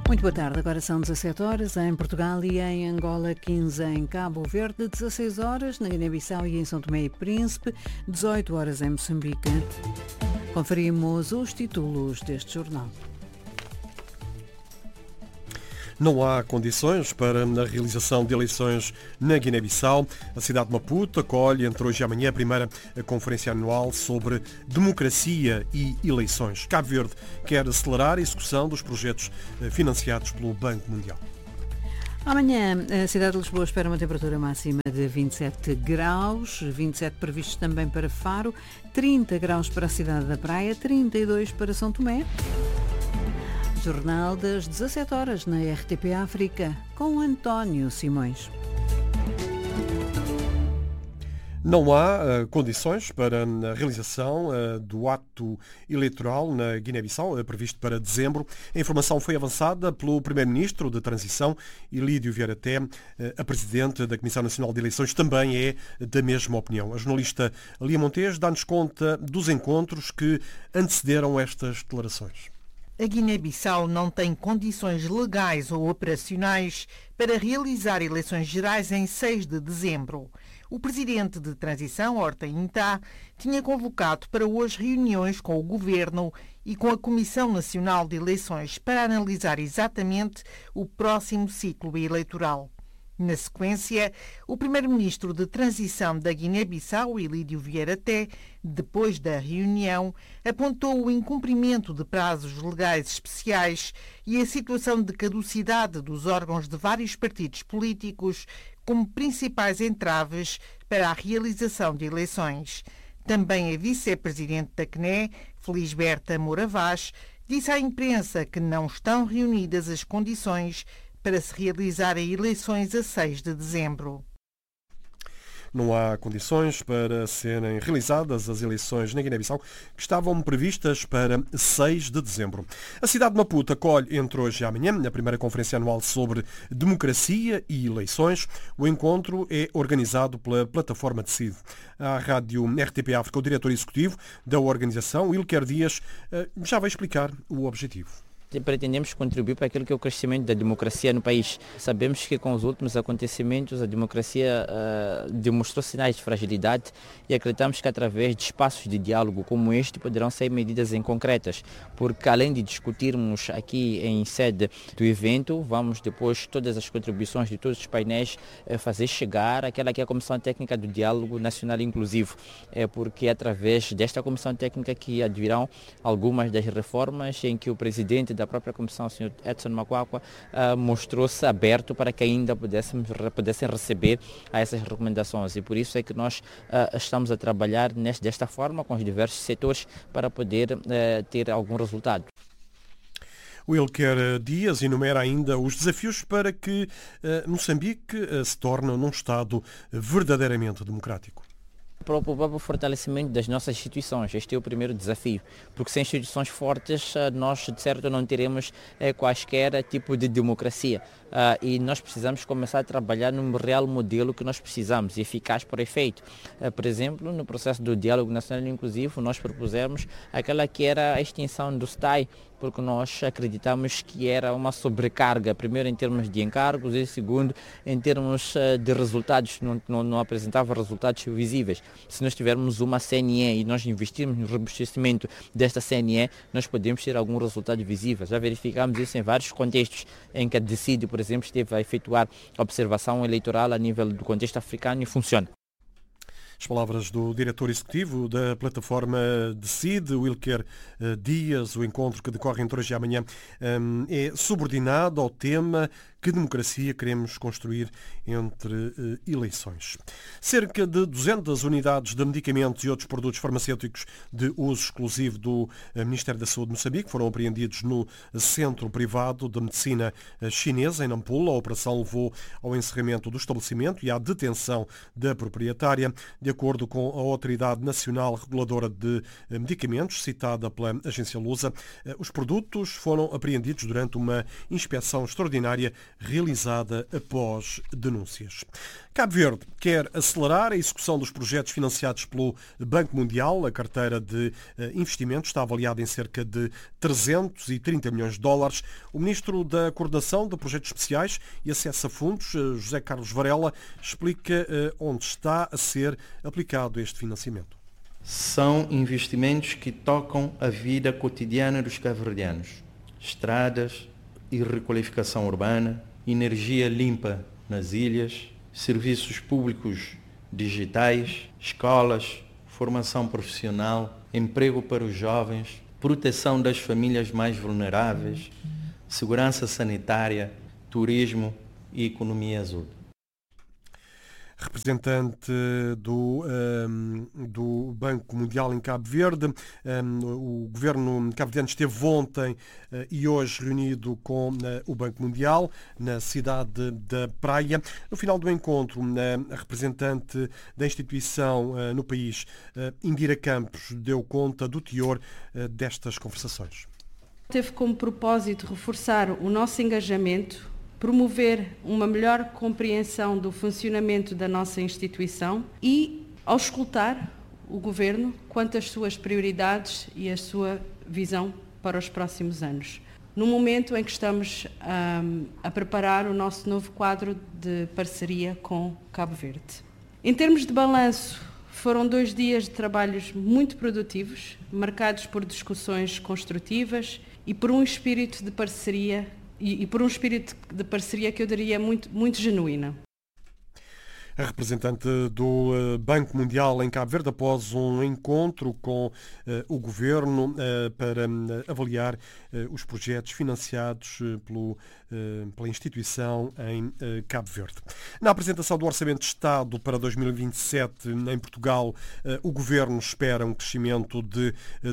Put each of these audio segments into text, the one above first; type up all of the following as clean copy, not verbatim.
Muito boa tarde, agora são 17 horas em Portugal e em Angola, 15 em Cabo Verde, 16 horas na Guiné-Bissau e em São Tomé e Príncipe, 18 horas em Moçambique. Conferimos os títulos deste jornal. Não há condições para a realização de eleições na Guiné-Bissau. A cidade de Maputo acolhe entre hoje e amanhã a primeira conferência anual sobre democracia e eleições. Cabo Verde quer acelerar a execução dos projetos financiados pelo Banco Mundial. Amanhã, a cidade de Lisboa espera uma temperatura máxima de 27 graus, 27 previstos também para Faro, 30 graus para a cidade da Praia, 32 para São Tomé. Jornal das 17 horas na RTP África, com António Simões. Não há condições para a realização do ato eleitoral na Guiné-Bissau, previsto para dezembro. A informação foi avançada pelo Primeiro-Ministro de Transição, Ilídio Vieira Té. A Presidente da Comissão Nacional de Eleições também é da mesma opinião. A jornalista Lia Montes dá-nos conta dos encontros que antecederam estas declarações. A Guiné-Bissau não tem condições legais ou operacionais para realizar eleições gerais em 6 de dezembro. O presidente de transição, Horta Intá, tinha convocado para hoje reuniões com o governo e com a Comissão Nacional de Eleições para analisar exatamente o próximo ciclo eleitoral. Na sequência, o primeiro-ministro de transição da Guiné-Bissau, Ilídio Vieira Té, depois da reunião, apontou o incumprimento de prazos legais especiais e a situação de caducidade dos órgãos de vários partidos políticos como principais entraves para a realização de eleições. Também a vice-presidente da CNE, Felisberta Moura Vaz, disse à imprensa que não estão reunidas as condições para se realizarem eleições a 6 de dezembro. Não há condições para serem realizadas as eleições na Guiné-Bissau, que estavam previstas para 6 de dezembro. A cidade de Maputo acolhe entre hoje e amanhã a primeira conferência anual sobre democracia e eleições. O encontro é organizado pela plataforma Decide. À rádio RTP África, o diretor executivo da organização, Wilker Dias, já vai explicar o objetivo. Pretendemos contribuir para aquilo que é o crescimento da democracia no país. Sabemos que com os últimos acontecimentos a democracia demonstrou sinais de fragilidade e acreditamos que através de espaços de diálogo como este poderão ser medidas em concretas, porque além de discutirmos aqui em sede do evento, vamos depois todas as contribuições de todos os painéis fazer chegar àquela que é a Comissão Técnica do Diálogo Nacional Inclusivo, porque é através desta Comissão Técnica que advirão algumas das reformas em que o Presidente da própria Comissão, o Sr. Edson Macuacua, mostrou-se aberto para que ainda pudessem receber a essas recomendações e por isso é que nós estamos a trabalhar desta forma com os diversos setores para poder ter algum resultado. Wilker Dias enumera ainda os desafios para que Moçambique se torne num Estado verdadeiramente democrático. Para o próprio fortalecimento das nossas instituições. Este é o primeiro desafio, porque sem instituições fortes nós, de certo, não teremos quaisquer tipo de democracia. E nós precisamos começar a trabalhar num real modelo que nós precisamos, eficaz para efeito. Por exemplo, no processo do Diálogo Nacional Inclusivo, nós propusemos aquela que era a extinção do STAI, porque nós acreditamos que era uma sobrecarga, primeiro em termos de encargos e segundo em termos de resultados, não apresentava resultados visíveis. Se nós tivermos uma CNE e nós investirmos no robustecimento desta CNE, nós podemos ter algum resultado visível. Já verificamos isso em vários contextos, em que a Decide, por exemplo, esteve a efetuar observação eleitoral a nível do contexto africano e funciona. As palavras do diretor executivo da plataforma Decide, Wilker Dias. O encontro que decorre entre hoje e amanhã é subordinado ao tema Que democracia queremos construir entre eleições? Cerca de 200 unidades de medicamentos e outros produtos farmacêuticos de uso exclusivo do Ministério da Saúde de Moçambique foram apreendidos no Centro Privado de Medicina Chinesa, em Nampula. A operação levou ao encerramento do estabelecimento e à detenção da proprietária. De acordo com a Autoridade Nacional Reguladora de Medicamentos, citada pela agência lusa, os produtos foram apreendidos durante uma inspeção extraordinária realizada após denúncias. Cabo Verde quer acelerar a execução dos projetos financiados pelo Banco Mundial. A carteira de investimentos está avaliada em cerca de 330 milhões de dólares. O Ministro da Coordenação de Projetos Especiais e Acesso a Fundos, José Carlos Varela, explica onde está a ser aplicado este financiamento. São investimentos que tocam a vida cotidiana dos cabo-verdianos. Estradas e requalificação urbana, energia limpa nas ilhas, serviços públicos digitais, escolas, formação profissional, emprego para os jovens, proteção das famílias mais vulneráveis, segurança sanitária, turismo e economia azul. Representante do Banco Mundial em Cabo Verde. O governo cabo-verdiano esteve ontem e hoje reunido com o Banco Mundial na cidade da Praia. No final do encontro, a representante da instituição no país, Indira Campos, deu conta do teor destas conversações. Teve como propósito reforçar o nosso engajamento, promover uma melhor compreensão do funcionamento da nossa instituição e auscultar o Governo quanto às suas prioridades e a sua visão para os próximos anos. No momento em que estamos a preparar o nosso novo quadro de parceria com Cabo Verde. Em termos de balanço, foram 2 dias de trabalhos muito produtivos, marcados por discussões construtivas e por um espírito de parceria que eu diria muito genuína. A representante do Banco Mundial em Cabo Verde, após um encontro com o Governo para avaliar os projetos financiados pela instituição em Cabo Verde. Na apresentação do Orçamento de Estado para 2027 em Portugal, o Governo espera um crescimento de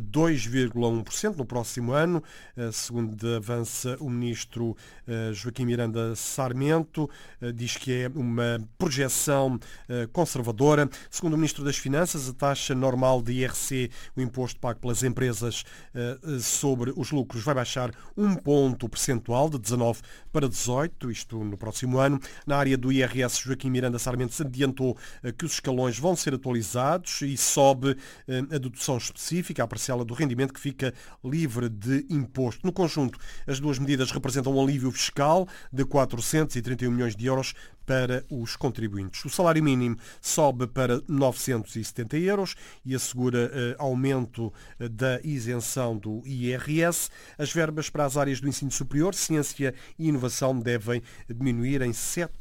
2,1% no próximo ano, segundo avança o Ministro Joaquim Miranda Sarmento. Diz que é uma projeção conservadora. Segundo o Ministro das Finanças, a taxa normal de IRC, o imposto pago pelas empresas sobre os lucros, vai baixar 1 ponto percentual de 19 para 18, isto no próximo ano. Na área do IRS, Joaquim Miranda Sarmento adiantou que os escalões vão ser atualizados e sobe a dedução específica, a parcela do rendimento que fica livre de imposto. No conjunto, as duas medidas representam um alívio fiscal de 431 milhões de euros para os contribuintes. O salário mínimo sobe para 970 euros e assegura aumento da isenção do IRS. As verbas para as áreas do ensino superior, ciência e inovação devem diminuir em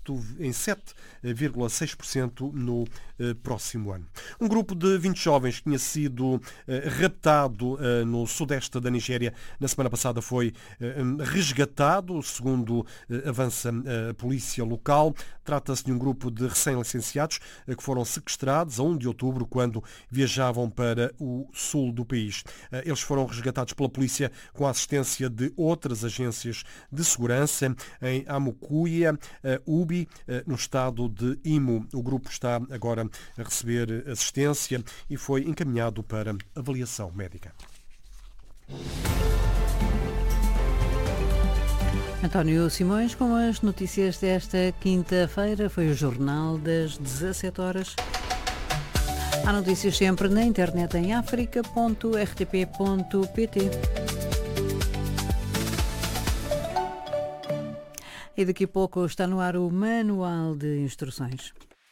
7,6% no próximo ano. Um grupo de 20 jovens que tinha sido raptado no sudeste da Nigéria na semana passada foi resgatado, segundo avança a polícia local. Trata-se de um grupo de recém-licenciados que foram sequestrados a 1 de outubro quando viajavam para o sul do país. Eles foram resgatados pela polícia com a assistência de outras agências de segurança em Amucuia, Ubi, no estado de Imo. O grupo está agora a receber assistência e foi encaminhado para avaliação médica. António Simões com as notícias desta quinta-feira. Foi o Jornal das 17 horas. Há notícias sempre na internet em africa.rtp.pt. E daqui a pouco está no ar o Manual de Instruções.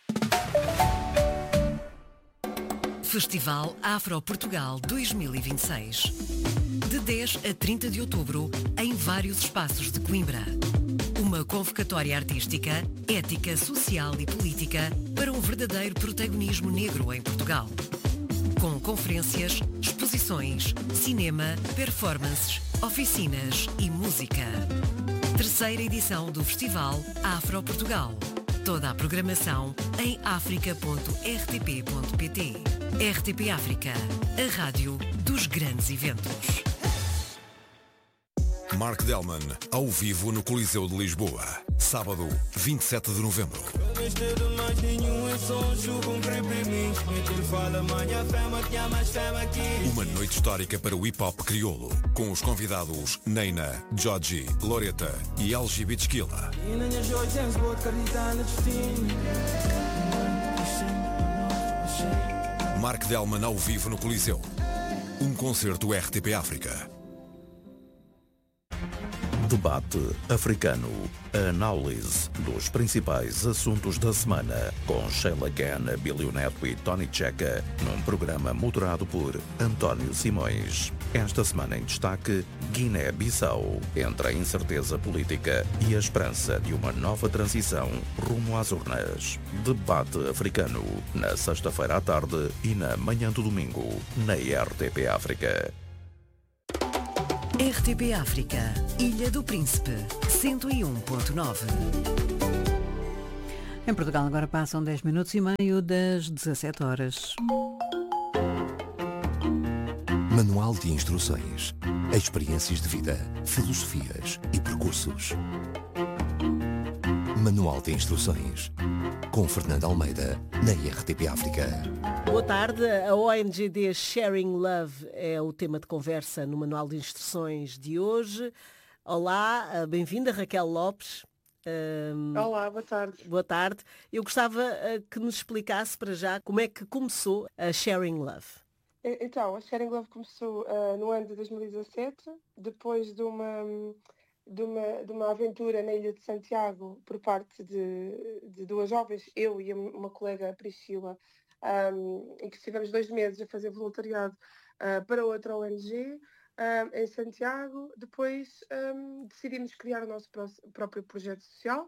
Festival Afro-Portugal 2026. De 10 a 30 de outubro, em vários espaços de Coimbra. Uma convocatória artística, ética, social e política para um verdadeiro protagonismo negro em Portugal. Com conferências, exposições, cinema, performances, oficinas e música. 3ª edição do Festival Afro-Portugal. Toda a programação em africa.rtp.pt. RTP África, a rádio dos grandes eventos. Mark Delman, ao vivo no Coliseu de Lisboa. Sábado, 27 de novembro. Uma noite histórica para o hip-hop crioulo, com os convidados Neina, Joji, Loreta e LGBT Skilla. Mark Delman ao vivo no Coliseu. Um concerto RTP África. Debate africano. A análise dos principais assuntos da semana com Sheila Gann, Billy Neto e Tony Checa, num programa moderado por António Simões. Esta semana em destaque, Guiné-Bissau, entre a incerteza política e a esperança de uma nova transição rumo às urnas. Debate africano, na sexta-feira à tarde e na manhã do domingo, na RTP África. RTP África, Ilha do Príncipe, 101.9. Em Portugal agora passam 10 minutos e meio das 17 horas. Manual de instruções, experiências de vida, filosofias e percursos. Manual de instruções, com Fernando Almeida, na RTP África. Boa tarde. A ONGD Sharing Love é o tema de conversa no Manual de Instruções de hoje. Olá, bem-vinda Raquel Lopes. Olá, boa tarde. Boa tarde. Eu gostava que nos explicasse para já como é que começou a Sharing Love. Então, a Sharing Love começou no ano de 2017, depois de uma aventura na Ilha de Santiago por parte de duas jovens, eu e uma colega, Priscila, em que estivemos 2 meses a fazer voluntariado para outra ONG em Santiago. Depois decidimos criar o nosso próprio projeto social,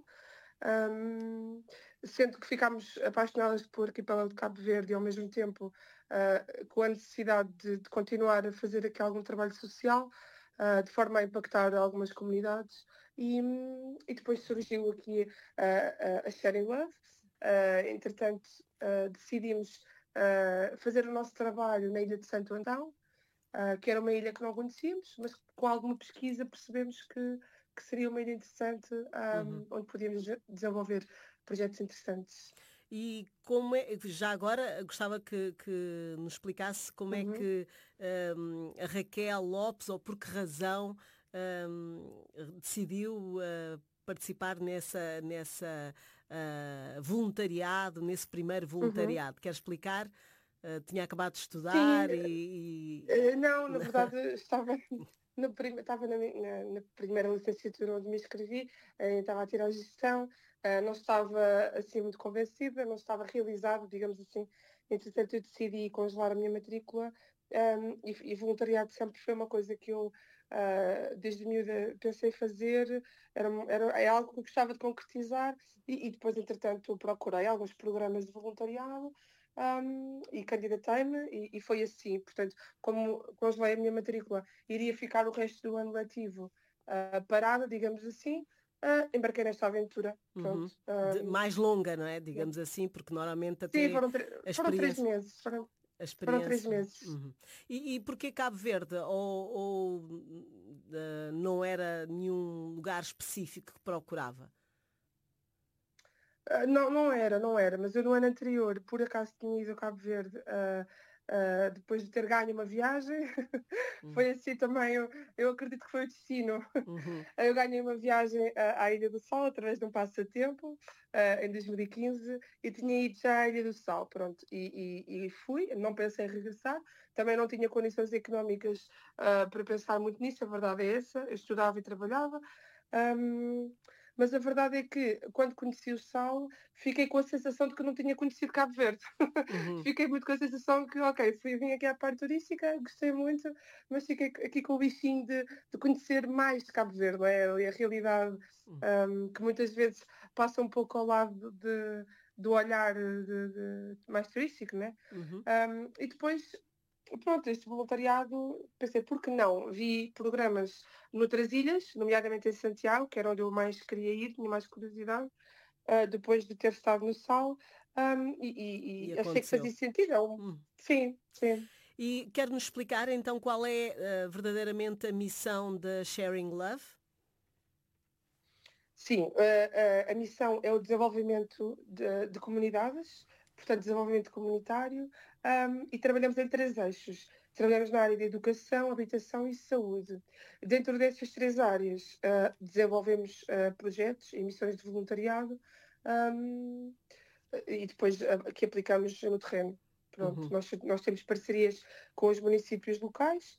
sendo que ficámos apaixonadas pelo arquipélago de Cabo Verde e ao mesmo tempo com a necessidade de continuar a fazer aqui algum trabalho social, de forma a impactar algumas comunidades, e depois surgiu aqui a Sharing Love. Entretanto, decidimos fazer o nosso trabalho na Ilha de Santo Antão, que era uma ilha que não conhecíamos, mas com alguma pesquisa percebemos que seria uma ilha interessante, onde podíamos desenvolver projetos interessantes. E como é, já agora gostava que nos explicasse como é que a Raquel Lopes, ou por que razão decidiu participar nessa voluntariado, nesse primeiro voluntariado. Quer explicar? Tinha acabado de estudar. Sim, não, na verdade estava na primeira licenciatura onde me inscrevi, estava a tirar a gestão, não estava assim muito convencida, não estava realizada, digamos assim. Entretanto, eu decidi congelar a minha matrícula, e voluntariado sempre foi uma coisa que eu desde miúda pensei fazer, é algo que eu gostava de concretizar, e depois, entretanto, procurei alguns programas de voluntariado e candidatei-me, e foi assim. Portanto, como congelei a minha matrícula, iria ficar o resto do ano letivo parada, digamos assim, embarquei nesta aventura. Pronto. Mais longa, não é? Digamos assim, porque normalmente até... Sim, foram 3 meses. Foram 3 meses. E porquê Cabo Verde? Ou não era nenhum lugar específico que procurava? Não era, mas eu no ano anterior, por acaso, tinha ido a Cabo Verde, depois de ter ganho uma viagem. Foi assim também, eu acredito que foi o destino. Eu ganhei uma viagem à Ilha do Sol através de um passatempo, em 2015, e tinha ido já à Ilha do Sol, pronto, e fui, não pensei em regressar, também não tinha condições económicas para pensar muito nisso, a verdade é essa, eu estudava e trabalhava. Mas a verdade é que, quando conheci o Sal, fiquei com a sensação de que não tinha conhecido Cabo Verde. Fiquei muito com a sensação que, vim aqui à parte turística, gostei muito, mas fiquei aqui com o bichinho de conhecer mais de Cabo Verde, não é? E a realidade, que muitas vezes passa um pouco ao lado do olhar mais turístico, não é? E depois... Pronto, este voluntariado, pensei, por que não? Vi programas noutras ilhas, nomeadamente em Santiago, que era onde eu mais queria ir, tinha mais curiosidade, depois de ter estado no Sal, e achei que fazia sentido. Sim. E quer-nos explicar então qual é verdadeiramente a missão da Sharing Love? Sim, a missão é o desenvolvimento de comunidades, portanto, desenvolvimento comunitário, e trabalhamos em 3 eixos. Trabalhamos na área de educação, habitação e saúde. Dentro dessas 3 áreas, desenvolvemos projetos e missões de voluntariado, e depois que aplicamos no terreno. Pronto, nós temos parcerias com os municípios locais,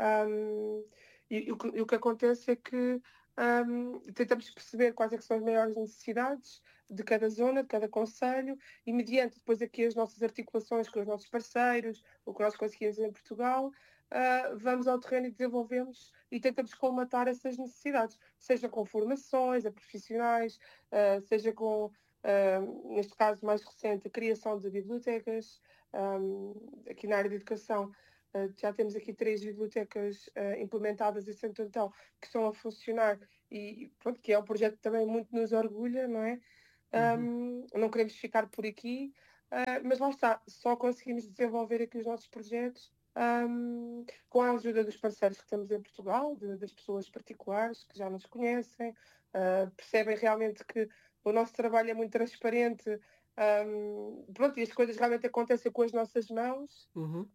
e o que acontece é que tentamos perceber quais é que são as maiores necessidades de cada zona, de cada concelho, e mediante depois aqui as nossas articulações com os nossos parceiros, o que nós conseguimos em Portugal, vamos ao terreno e desenvolvemos e tentamos colmatar essas necessidades, seja com formações a profissionais, seja com, neste caso mais recente, a criação de bibliotecas. Aqui na área de educação já temos aqui 3 bibliotecas implementadas em Santo Antão que estão a funcionar e pronto, que é um projeto que também muito nos orgulha, não é? Não queremos ficar por aqui, mas lá está, só conseguimos desenvolver aqui os nossos projetos com a ajuda dos parceiros que temos em Portugal, das pessoas particulares que já nos conhecem, percebem realmente que o nosso trabalho é muito transparente. Pronto, e as coisas realmente acontecem com as nossas mãos.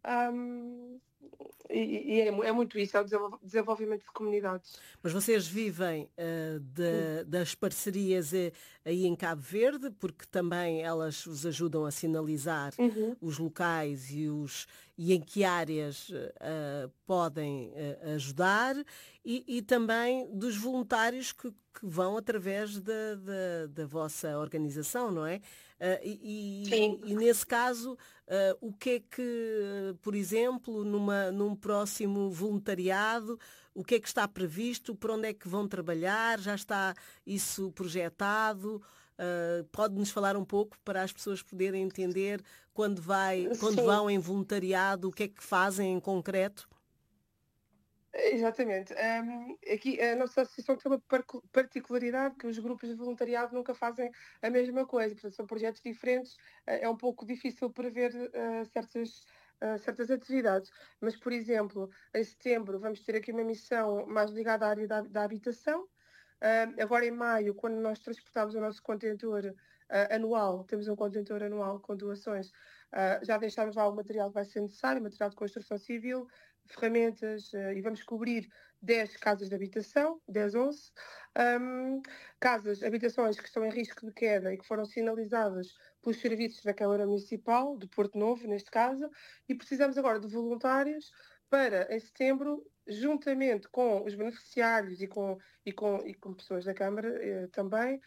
E é muito isso, é o desenvolvimento de comunidades. Mas vocês vivem das parcerias aí em Cabo Verde, porque também elas vos ajudam a sinalizar os locais e em que áreas podem ajudar, e também dos voluntários que vão através da vossa organização, não é? E nesse caso, o que é que, por exemplo, num próximo voluntariado, o que é que está previsto, por onde é que vão trabalhar, já está isso projetado? Pode-nos falar um pouco para as pessoas poderem entender quando vão em voluntariado, o que é que fazem em concreto? Exatamente. Aqui a nossa associação tem uma particularidade que os grupos de voluntariado nunca fazem a mesma coisa, portanto são projetos diferentes, é um pouco difícil prever certas atividades, mas por exemplo, em setembro vamos ter aqui uma missão mais ligada à área da habitação. Agora em maio, quando nós transportamos o nosso contentor anual, temos um contentor anual com doações, já deixámos lá o material que vai ser necessário, material de construção civil, ferramentas, e vamos cobrir 10 casas de habitação, 10, 11, habitações que estão em risco de queda e que foram sinalizadas pelos serviços da Câmara Municipal, de Porto Novo, neste caso, e precisamos agora de voluntários para, em setembro, juntamente com os beneficiários e com pessoas da Câmara também,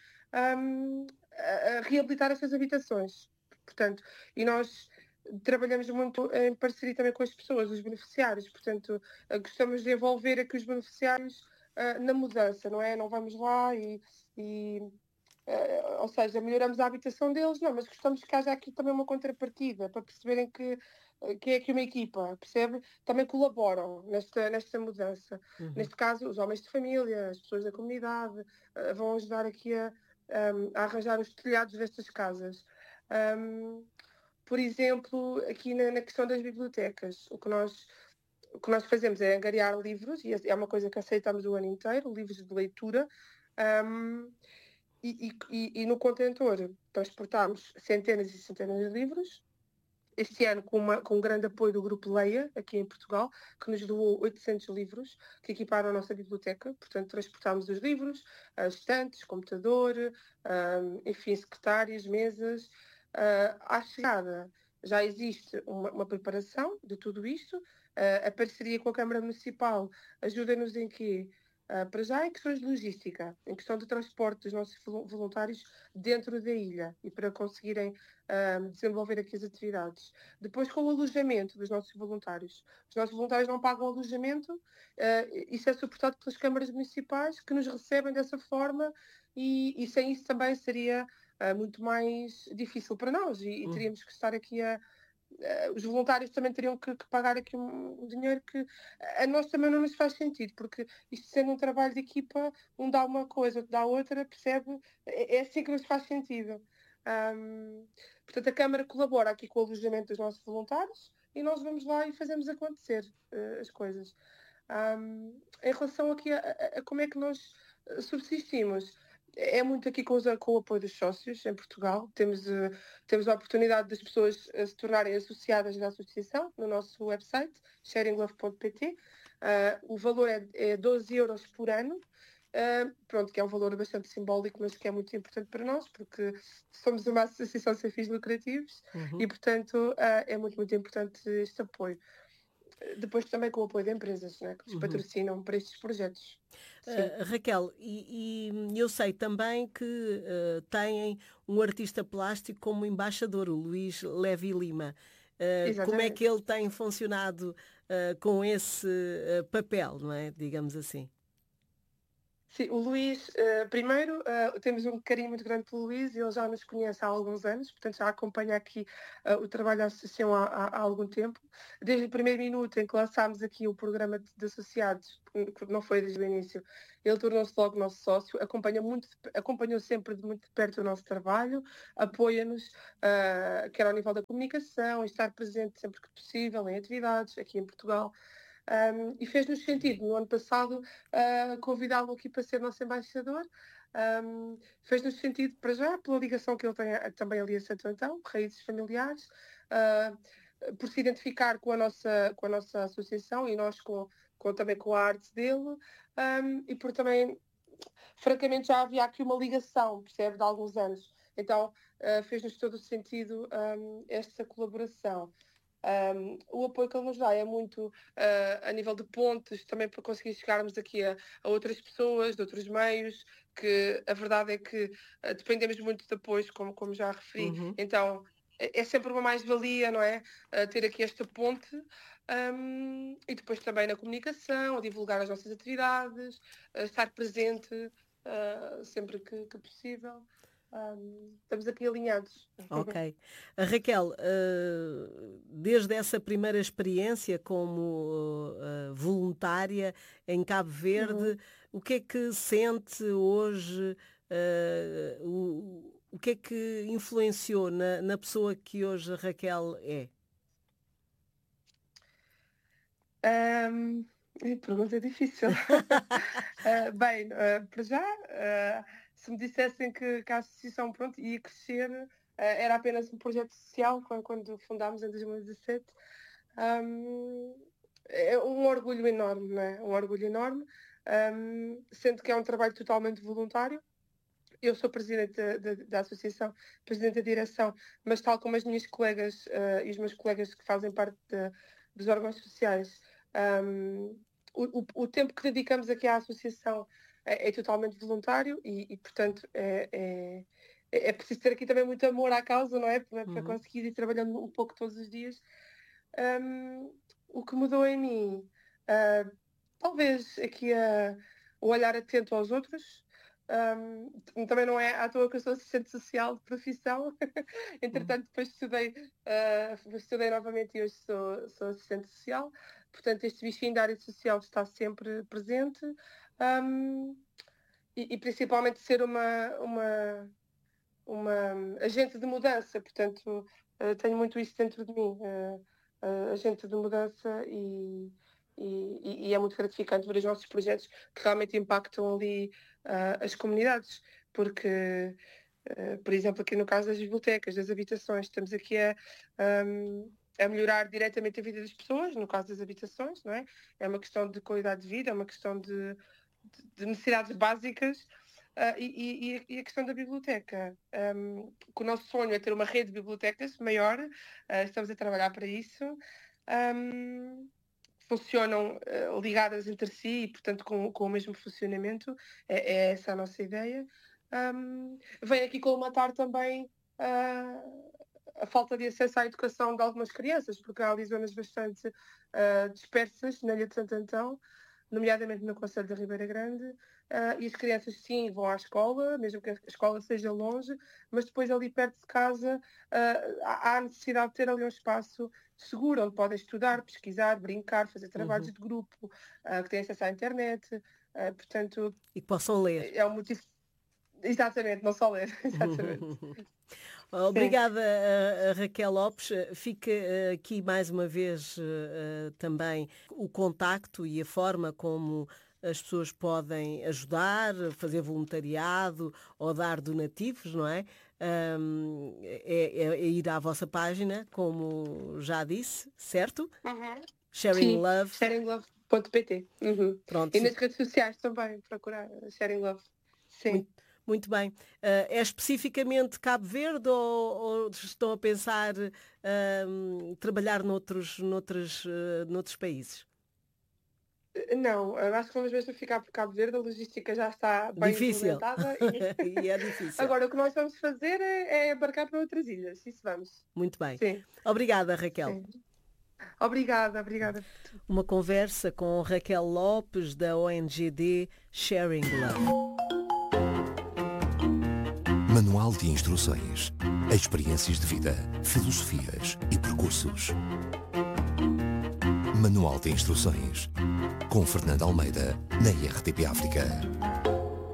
a reabilitar essas habitações. Portanto, e nós trabalhamos muito em parceria também com as pessoas, os beneficiários, portanto, gostamos de envolver aqui os beneficiários na mudança, não é? Não vamos lá ou seja, melhoramos a habitação deles, não, mas gostamos que haja aqui também uma contrapartida, para perceberem que é aqui uma equipa, percebe? Também colaboram nesta mudança. Neste caso, os homens de família, as pessoas da comunidade, vão ajudar aqui a arranjar os telhados destas casas. Por exemplo, aqui na questão das bibliotecas, o que nós fazemos é angariar livros, e é uma coisa que aceitamos o ano inteiro, livros de leitura, e no contentor transportamos centenas e centenas de livros. Este ano com um grande apoio do Grupo Leia, aqui em Portugal, que nos doou 800 livros que equiparam a nossa biblioteca. Portanto, transportámos os livros, estantes, computador, enfim, secretárias, mesas. À chegada já existe uma preparação de tudo isto. A parceria com a Câmara Municipal ajuda-nos em quê? Para já em questões de logística, em questão de transporte dos nossos voluntários dentro da ilha e para conseguirem desenvolver aqui as atividades. Depois com o alojamento dos nossos voluntários. Os nossos voluntários não pagam alojamento, isso é suportado pelas câmaras municipais que nos recebem dessa forma e sem isso também seria muito mais difícil para nós e teríamos que estar aqui os voluntários também teriam que pagar aqui um dinheiro que a nós também não nos faz sentido, porque isto sendo um trabalho de equipa, um dá uma coisa, outro dá outra, percebe? É assim que nos faz sentido. Portanto, a Câmara colabora aqui com o alojamento dos nossos voluntários, e nós vamos lá e fazemos acontecer as coisas. Em relação aqui a como é que nós subsistimos, é muito aqui com o apoio dos sócios em Portugal. Temos a oportunidade das pessoas se tornarem associadas da associação no nosso website, sharinglove.pt. O valor é 12 euros por ano. Pronto, que é um valor bastante simbólico, mas que é muito importante para nós, porque somos uma associação sem fins lucrativos e, portanto, é muito, muito importante este apoio. Depois também com o apoio de empresas, né, que nos patrocinam para estes projetos. Raquel, e eu sei também que têm um artista plástico como embaixador, o Luís Levi Lima. Como é que ele tem funcionado com esse papel, não é? Digamos assim. Sim, o Luís, primeiro, temos um carinho muito grande pelo Luís e ele já nos conhece há alguns anos, portanto já acompanha aqui o trabalho da associação há algum tempo. Desde o primeiro minuto em que lançámos aqui o programa de associados, que não foi desde o início, ele tornou-se logo nosso sócio, acompanhou sempre de muito de perto o nosso trabalho, apoia-nos, quer ao nível da comunicação, estar presente sempre que possível em atividades aqui em Portugal. E fez-nos sentido, no ano passado, convidá-lo aqui para ser nosso embaixador. Fez-nos sentido, para já, pela ligação que ele tem também ali a Santo Antão, raízes familiares, por se identificar com a nossa associação e nós também com a arte dele, e por também, francamente, já havia aqui uma ligação, percebe, de alguns anos. Então, fez-nos todo o sentido esta colaboração. O apoio que ele nos dá é muito a nível de pontes, também para conseguir chegarmos aqui a outras pessoas, de outros meios, que a verdade é que dependemos muito de apoios, como já referi. Então, é sempre uma mais-valia, não é? Ter aqui esta ponte. E depois também na comunicação, a divulgar as nossas atividades, estar presente sempre que possível. Estamos aqui alinhados. Ok. Raquel, desde essa primeira experiência como voluntária em Cabo Verde, o que é que sente hoje, o que é que influenciou na pessoa que hoje a Raquel é? Pergunta difícil. Bem, para já, se me dissessem que a associação ia crescer, era apenas um projeto social quando fundámos em 2017. É um orgulho enorme, não é? Um orgulho enorme, sendo que é um trabalho totalmente voluntário. Eu sou presidente da associação, presidente da direção, mas tal como as minhas colegas e os meus colegas que fazem parte dos órgãos sociais, o tempo que dedicamos aqui à associação é totalmente voluntário e portanto, é preciso ter aqui também muito amor à causa, não é? Para conseguir ir trabalhando um pouco todos os dias. O que mudou em mim, talvez aqui o olhar atento aos outros. Também não é à toa que eu sou assistente social de profissão. Entretanto, depois estudei novamente e hoje sou assistente social. Portanto, este bichinho da área social está sempre presente, e principalmente ser uma agente de mudança. Portanto, tenho muito isso dentro de mim, agente de mudança, e é muito gratificante ver os nossos projetos que realmente impactam ali as comunidades, porque, por exemplo, aqui no caso das bibliotecas, das habitações, estamos aqui a melhorar diretamente a vida das pessoas, no caso das habitações, não é? É uma questão de qualidade de vida, é uma questão de necessidades básicas. E a questão da biblioteca, que o nosso sonho é ter uma rede de bibliotecas maior, estamos a trabalhar para isso. Funcionam ligadas entre si e, portanto, com o mesmo funcionamento. É essa a nossa ideia. Vem aqui colmatar também a falta de acesso à educação de algumas crianças, porque há ali zonas bastante dispersas na Ilha de Santo Antão, nomeadamente no concelho da Ribeira Grande, e as crianças sim vão à escola, mesmo que a escola seja longe, mas depois ali perto de casa há a necessidade de ter ali um espaço seguro, onde podem estudar, pesquisar, brincar, fazer trabalhos de grupo, que têm acesso à internet, portanto... E que possam ler. É um motivo... Exatamente, não só ler. Exatamente. Obrigada, a Raquel Lopes. Fica aqui mais uma vez também o contacto e a forma como as pessoas podem ajudar, fazer voluntariado ou dar donativos, não é? É ir à vossa página, como já disse, certo? Sharing Love. SharingLove.pt. Pronto. E nas redes sociais também, procurar Sharing Love. Sim. Muito bem. É especificamente Cabo Verde ou estão a pensar trabalhar noutros países? Não, eu acho que vamos mesmo ficar por Cabo Verde, a logística já está bem implementada. E é difícil. Agora, o que nós vamos fazer é embarcar para outras ilhas, isso vamos. Muito bem. Sim. Obrigada, Raquel. Sim. Obrigada. Uma conversa com Raquel Lopes, da ONGD Sharing Love. Manual de instruções, experiências de vida, filosofias e percursos. Manual de instruções, com Fernando Almeida, na RTP África.